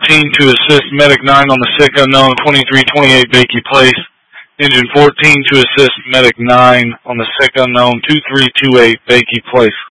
to assist Medic 9 on the sick unknown 2328 Bakey Place. Engine 14 to assist Medic 9 on the sick unknown 2328 Bakey Place.